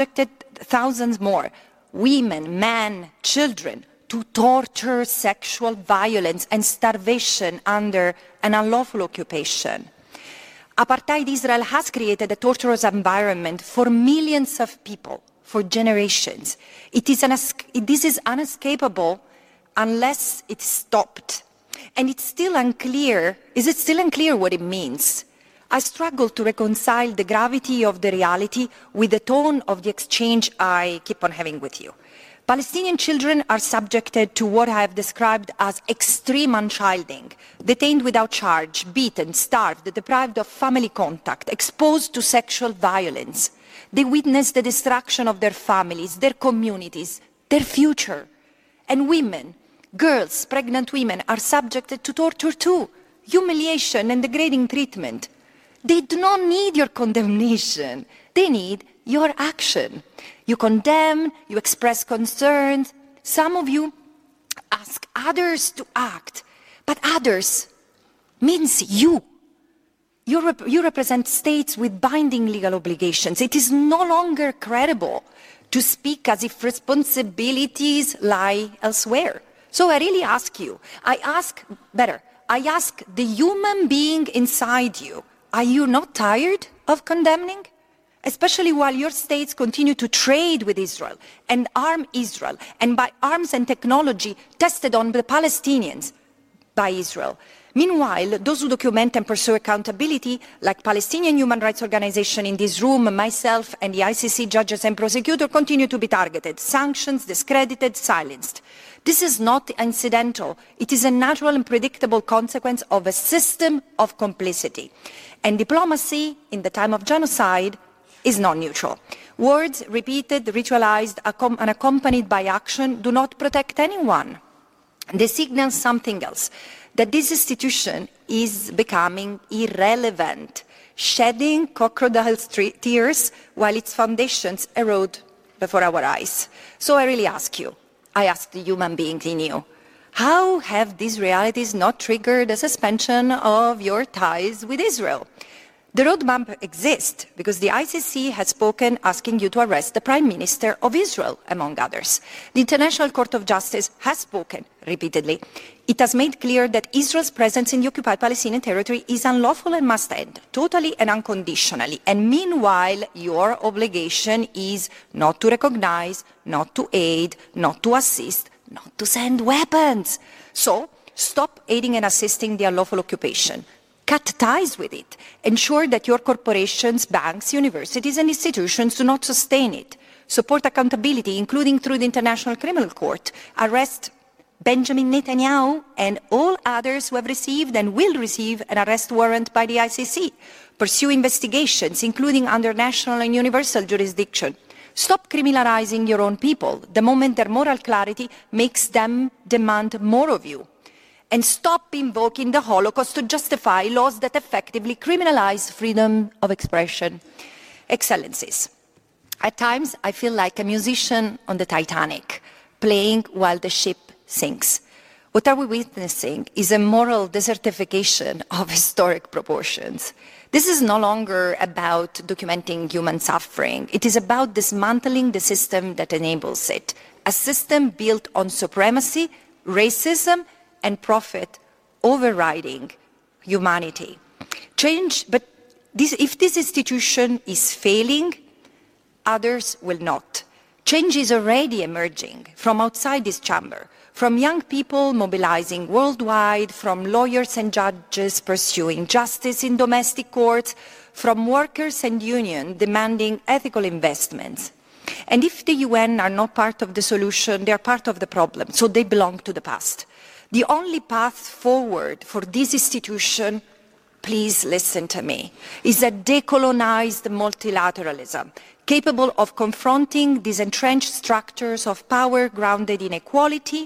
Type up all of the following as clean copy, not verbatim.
subjected thousands more, women, men, children, to torture, sexual violence, and starvation under an unlawful occupation. Apartheid Israel has created a torturous environment for millions of people for generations. This is unescapable unless it's stopped. And it's still unclear, is it still unclear what it means? I struggle to reconcile the gravity of the reality with the tone of the exchange I keep on having with you. Palestinian children are subjected to what I have described as extreme unchilding, detained without charge, beaten, starved, deprived of family contact, exposed to sexual violence. They witness the destruction of their families, their communities, their future. And women, girls, pregnant women are subjected to torture too, humiliation and degrading treatment. They do not need your condemnation. They need your action. You condemn, you express concerns. Some of you ask others to act, but others means you. You represent states with binding legal obligations. It is no longer credible to speak as if responsibilities lie elsewhere. So I really ask you, I ask the human being inside you, are you not tired of condemning? Especially while your states continue to trade with Israel and arm Israel, and buy arms and technology tested on the Palestinians by Israel. Meanwhile, those who document and pursue accountability, like Palestinian human rights organization in this room, myself and the ICC judges and prosecutors, continue to be targeted, sanctioned, discredited, silenced. This is not incidental. It is a natural and predictable consequence of a system of complicity. And diplomacy in the time of genocide is not neutral. Words repeated, ritualized, unaccompanied by action do not protect anyone. They signal something else, that this institution is becoming irrelevant, shedding crocodile tears while its foundations erode before our eyes. So I really ask you, I ask the human being in you, how have these realities not triggered a suspension of your ties with Israel? The roadmap exists because the ICC has spoken asking you to arrest the Prime Minister of Israel, among others. The International Court of Justice has spoken repeatedly. It has made clear that Israel's presence in the occupied Palestinian territory is unlawful and must end, totally and unconditionally. And meanwhile, your obligation is not to recognize, not to aid, not to assist, not to send weapons. So, stop aiding and assisting the unlawful occupation. Cut ties with it. Ensure that your corporations, banks, universities and institutions do not sustain it. Support accountability, including through the International Criminal Court. Arrest Benjamin Netanyahu and all others who have received and will receive an arrest warrant by the ICC. Pursue investigations, including under national and universal jurisdiction. Stop criminalizing your own people the moment their moral clarity makes them demand more of you. And stop invoking the Holocaust to justify laws that effectively criminalize freedom of expression. Excellencies, at times I feel like a musician on the Titanic, playing while the ship sinks. What are we witnessing is a moral desertification of historic proportions. This is no longer about documenting human suffering. It is about dismantling the system that enables it. A system built on supremacy, racism, and profit overriding humanity. But if this institution is failing, others will not. Change is already emerging from outside this chamber, from young people mobilizing worldwide, from lawyers and judges pursuing justice in domestic courts, from workers and unions demanding ethical investments. And if the UN are not part of the solution, they are part of the problem, so they belong to the past. The only path forward for this institution, please listen to me, is a decolonized multilateralism, capable of confronting these entrenched structures of power grounded in equality,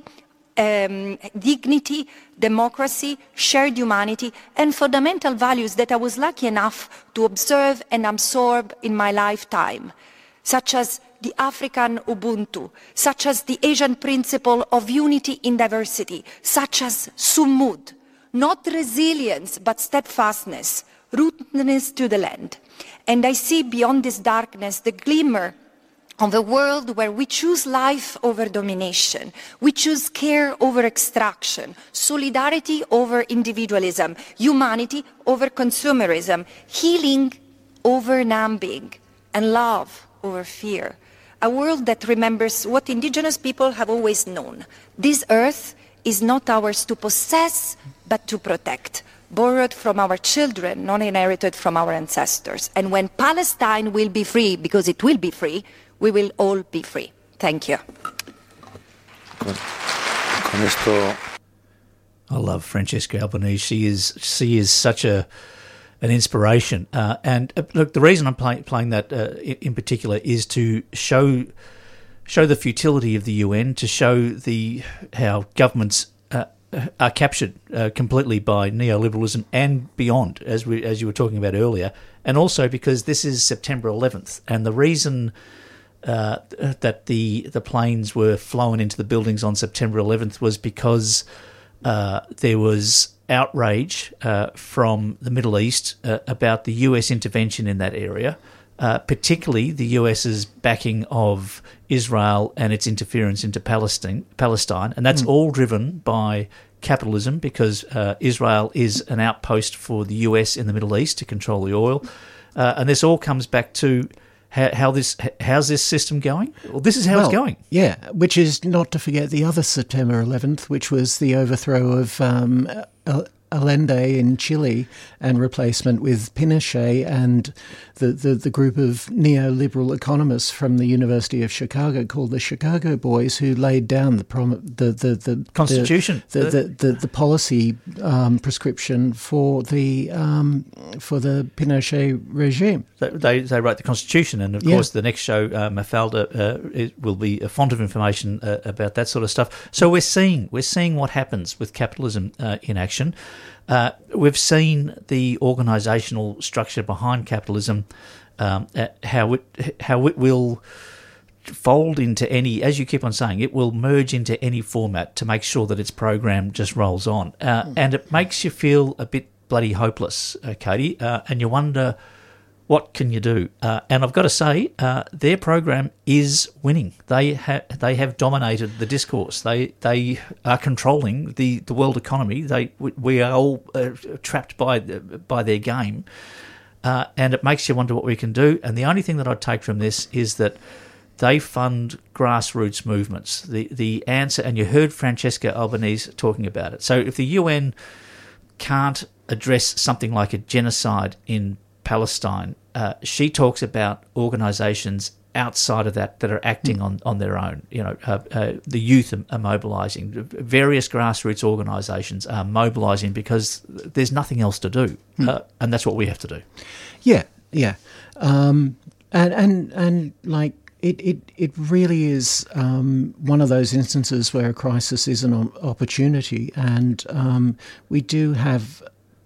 dignity, democracy, shared humanity, and fundamental values that I was lucky enough to observe and absorb in my lifetime, such as the African Ubuntu, such as the Asian principle of unity in diversity, such as Sumud, not resilience but steadfastness, rootedness to the land. And I see beyond this darkness the glimmer of a world where we choose life over domination, we choose care over extraction, solidarity over individualism, humanity over consumerism, healing over numbing, and love over fear. A world that remembers what indigenous people have always known. This earth is not ours to possess, but to protect, borrowed from our children, not inherited from our ancestors. And when Palestine will be free, because it will be free, we will all be free. Thank you. Con esto... I love Francesca Albanese. She is such an inspiration. And look, the reason I'm playing that in particular is to show the futility of the UN, to show how governments are captured completely by neoliberalism and beyond, as you were talking about earlier, and also because this is September 11th, and the reason that the planes were flown into the buildings on September 11th was because there was outrage from the Middle East about the US intervention in that area, particularly the US's backing of Israel and its interference into Palestine, and that's all driven by capitalism, because Israel is an outpost for the US in the Middle East to control the oil, and this all comes back to how's this system going? Well, this is how it's going. Yeah, which is not to forget the other September 11th, which was the overthrow of Allende in Chile and replacement with Pinochet and the group of neoliberal economists from the University of Chicago called the Chicago Boys, who laid down the Constitution, the policy prescription for the Pinochet regime. They wrote the Constitution, and of course the next show, Mafalda, will be a font of information about that sort of stuff. So we're seeing what happens with capitalism in action. We've seen the organisational structure behind capitalism, how it will fold into any, as you keep on saying, it will merge into any format to make sure that its program just rolls on. And it makes you feel a bit bloody hopeless, Katie, and you wonder, what can you do? And I've got to say, their program is winning. They have dominated the discourse. They are controlling the world economy. We are all trapped by their game, and it makes you wonder what we can do. And the only thing that I'd take from this is that they fund grassroots movements. The answer, and you heard Francesca Albanese talking about it. So if the UN can't address something like a genocide in Palestine, she talks about organisations outside of that are acting on their own. The youth are mobilising. Various grassroots organisations are mobilising because there's nothing else to do, and that's what we have to do. Yeah. And like it really is one of those instances where a crisis is an opportunity, and we do have.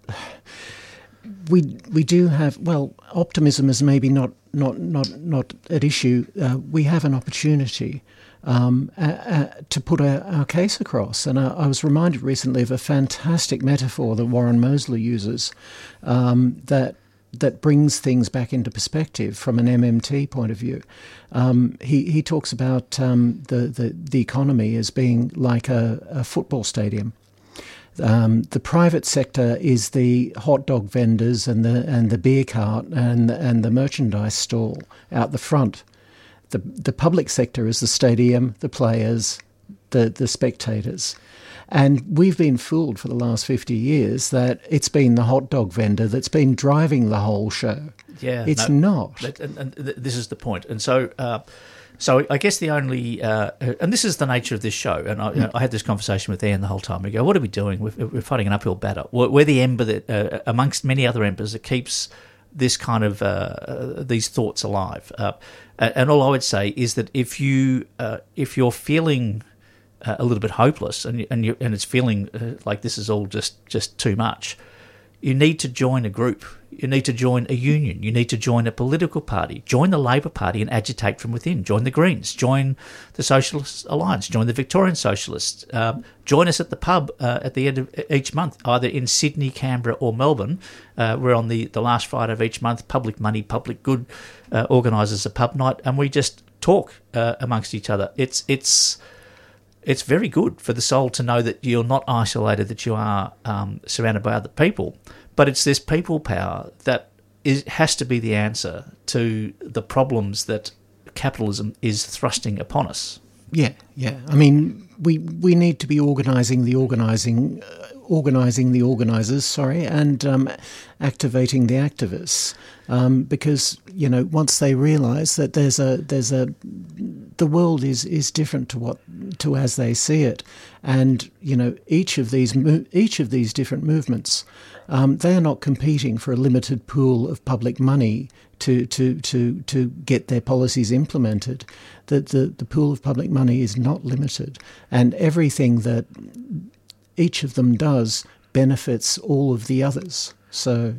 We do have, well, optimism is maybe not at issue. We have an opportunity to put our case across. And I was reminded recently of a fantastic metaphor that Warren Mosley uses that brings things back into perspective from an MMT point of view. He talks about the economy as being like a football stadium. The private sector is the hot dog vendors and the beer cart and the merchandise stall out the front. The public sector is the stadium, the players, the spectators. And we've been fooled for the last 50 years that it's been the hot dog vendor that's been driving the whole show. Yeah, it's not. And this is the point. And so I guess the only, and this is the nature of this show, and I had this conversation with Ian the whole time. We go, what are we doing? We're fighting an uphill battle. We're the ember that, amongst many other embers, that keeps this kind of these thoughts alive. And all I would say is that if you're feeling a little bit hopeless and it's feeling like this is all just too much, you need to join a group. You need to join a union. You need to join a political party. Join the Labor Party and agitate from within. Join the Greens. Join the Socialist Alliance. Join the Victorian Socialists. Join us at the pub at the end of each month, either in Sydney, Canberra or Melbourne. We're on the last Friday of each month. Public Money, Public Good organises a pub night, and we just talk amongst each other. It's very good for the soul to know that you're not isolated, that you are surrounded by other people. But it's this people power that has to be the answer to the problems that capitalism is thrusting upon us. Yeah. I mean, we need to be organising the organisers, and activating the activists, because once they realise that the world is different to as they see it, and each of these different movements, they are not competing for a limited pool of public money to get their policies implemented. The pool of public money is not limited, and everything that each of them does benefits all of the others. So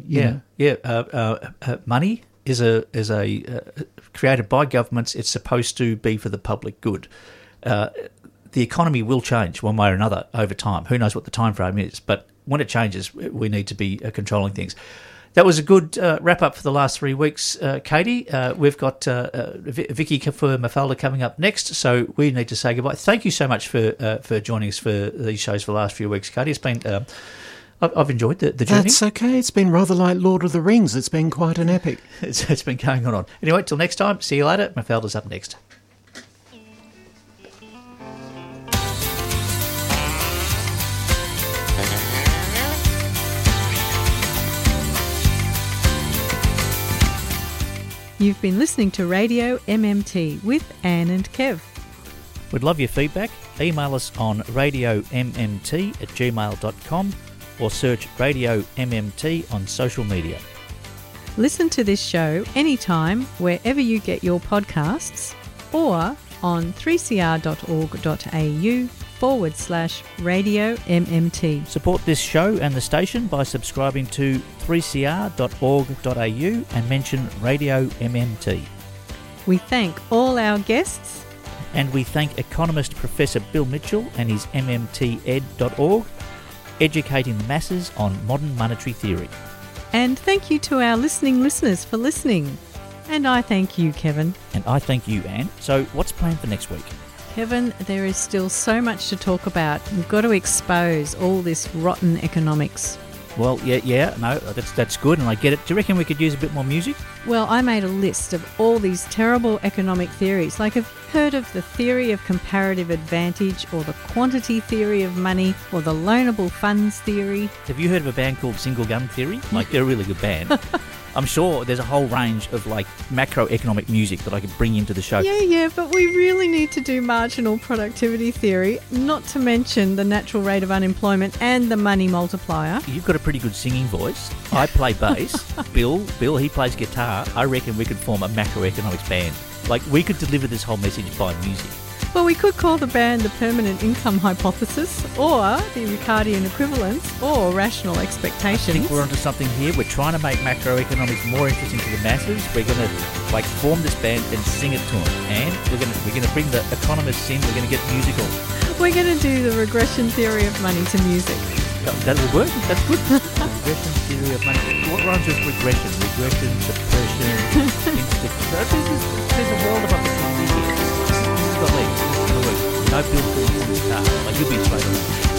money is created by governments. It's supposed to be for the public good. The economy will change one way or another over time. Who knows what the time frame is? But when it changes, we need to be controlling things. That was a good wrap-up for the last 3 weeks, Katie. We've got Vicky for Mafalda coming up next, so we need to say goodbye. Thank you so much for joining us for these shows for the last few weeks, Katie. It's been I've enjoyed the journey. That's okay. It's been rather like Lord of the Rings. It's been quite an epic. It's been going on. Anyway, till next time, see you later. Mafalda's up next. You've been listening to Radio MMT with Anne and Kev. We'd love your feedback. Email us on radiommt@gmail.com or search Radio MMT on social media. Listen to this show anytime wherever you get your podcasts or on 3cr.org.au/Radio MMT. Support this show and the station by subscribing to 3cr.org.au and mention Radio MMT. We thank all our guests. And we thank economist Professor Bill Mitchell and his mmted.org, educating the masses on modern monetary theory. And thank you to our listeners for listening. And I thank you, Kevin. And I thank you, Anne. So what's planned for next week? Kevin, there is still so much to talk about. We've got to expose all this rotten economics. Well, that's good, and I get it. Do you reckon we could use a bit more music? Well, I made a list of all these terrible economic theories. Like, I've heard of the theory of comparative advantage, or the quantity theory of money, or the loanable funds theory. Have you heard of a band called Single Gum Theory? Like, they're a really good band. I'm sure there's a whole range of macroeconomic music that I could bring into the show. Yeah, but we really need to do marginal productivity theory, not to mention the natural rate of unemployment and the money multiplier. You've got a pretty good singing voice. I play bass. Bill, he plays guitar. I reckon we could form a macroeconomics band. We could deliver this whole message by music. Well, we could call the band the Permanent Income Hypothesis, or the Ricardian Equivalence, or Rational Expectations. I think we're onto something here. We're trying to make macroeconomics more interesting to the masses. We're going to form this band and sing it to them, and we're going to bring the economists in. We're going to get musical. We're going to do the regression theory of money to music. That will work. That's good. Regression theory of money. What rhymes with regression? Regression, suppression, there's a world of opportunity here. This is the lead. No Bill Clinton guitar. You'll be straight away.